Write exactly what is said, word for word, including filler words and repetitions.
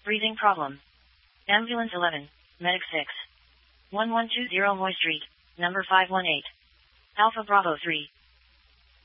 Breathing problem. Ambulance eleven, Medic six. one one two zero Moy Street, number five one eight. Alpha Bravo three.